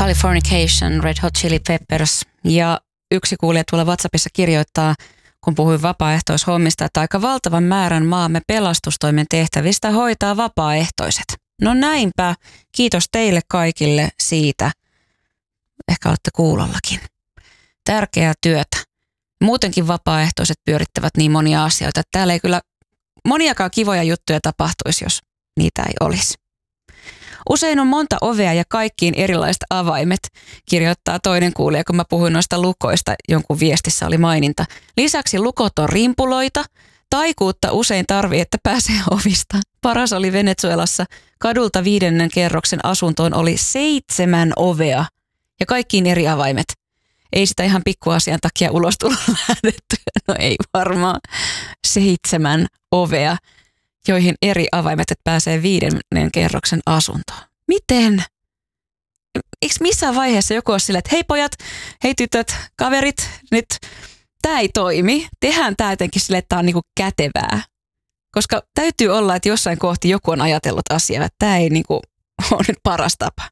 Californication, Red Hot Chili Peppers. Ja yksi kuulija tuolla WhatsAppissa kirjoittaa, kun puhuin vapaaehtoishommista, että aika valtavan määrän maamme pelastustoimen tehtävistä hoitaa vapaaehtoiset. No näinpä, kiitos teille kaikille siitä. Ehkä olette kuulollakin. Tärkeää työtä. Muutenkin vapaaehtoiset pyörittävät niin monia asioita, että täällä ei kyllä moniakaan kivoja juttuja tapahtuisi, jos niitä ei olisi. Usein on monta ovea ja kaikkiin erilaiset avaimet, kirjoittaa toinen kuulija, kun mä puhuin noista lukoista, jonkun viestissä oli maininta. Lisäksi lukot on rimpuloita, taikuutta usein tarvii, että pääsee ovista. Paras oli Venezuelassa, kadulta 5. kerroksen asuntoon oli 7 ovea ja kaikkiin eri avaimet. Ei sitä ihan pikkuasian takia ulos tulla lähdetty. No ei varmaan. 7 ovea, joihin eri avaimet, että pääsee 5. kerroksen asuntoon. Miten? Eikö missään vaiheessa joku ole silleen, että hei pojat, hei tytöt, kaverit, nyt tämä ei toimi. Tehdään tämä jotenkin silleen, että tämä on niinku kätevää. Koska täytyy olla, että jossain kohti joku on ajatellut asiaa, että tämä ei niinku ole nyt paras tapa.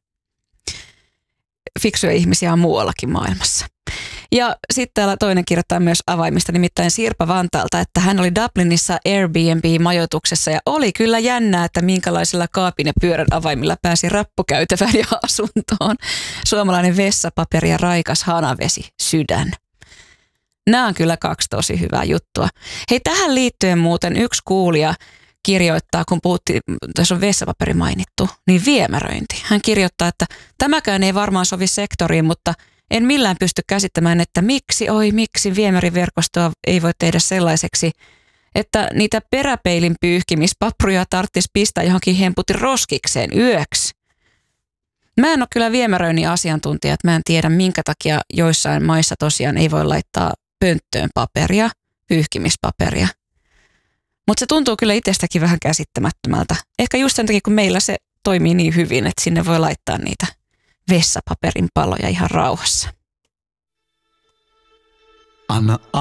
Fiksuja ihmisiä on muuallakin maailmassa. Ja sitten täällä toinen kirjoittaa myös avaimista, nimittäin Sirpa Vantaalta, että hän oli Dublinissa Airbnb-majoituksessa ja oli kyllä jännää, että minkälaisilla kaapin ja pyörän avaimilla pääsi rappukäytävään ja asuntoon. Suomalainen vessapaperi ja raikas hanavesi, sydän. Nämä on kyllä 2 tosi hyvää juttua. Hei, tähän liittyen muuten yksi kuulija kirjoittaa, kun puhuttiin, tässä on vessapaperi mainittu, niin viemäröinti. Hän kirjoittaa, että tämäkään ei varmaan sovi sektoriin, mutta en millään pysty käsittämään, että miksi viemäriverkostoa ei voi tehdä sellaiseksi, että niitä peräpeilin pyyhkimispapruja tarvitsisi pistää johonkin hemputin roskikseen yöksi. Mä en ole kyllä viemäröinnin asiantuntija, että mä en tiedä minkä takia joissain maissa tosiaan ei voi laittaa pönttöön paperia, pyyhkimispaperia. Mutta se tuntuu kyllä itsestäkin vähän käsittämättömältä. Ehkä just sen takia, kun meillä se toimii niin hyvin, että sinne voi laittaa niitä vessapaperin paloja ihan rauhassa. Anna